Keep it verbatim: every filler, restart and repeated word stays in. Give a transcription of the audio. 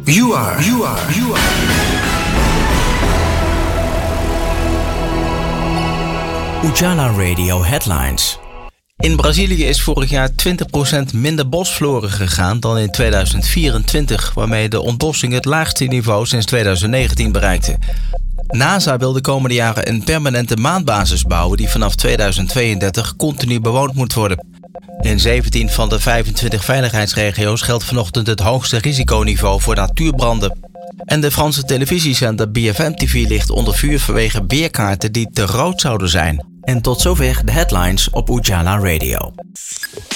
You are, you are, you are. Ujala Radio Headlines. In Brazilië is vorig jaar twintig procent minder bos verloren gegaan dan in tweeduizend vierentwintig, waarmee de ontbossing het laagste niveau sinds tweeduizend negentien bereikte. NASA wil de komende jaren een permanente maanbasis bouwen die vanaf tweeduizend tweeëndertig continu bewoond moet worden. In zeventien van de vijfentwintig veiligheidsregio's geldt vanochtend het hoogste risiconiveau voor natuurbranden. En de Franse televisiezender B F M T V ligt onder vuur vanwege weerkaarten die te rood zouden zijn. En tot zover de headlines op Ujala Radio.